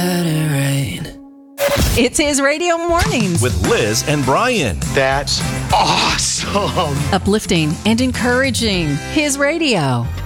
It's His Radio Mornings. With Liz and Brian. That's awesome. Uplifting and encouraging. His Radio.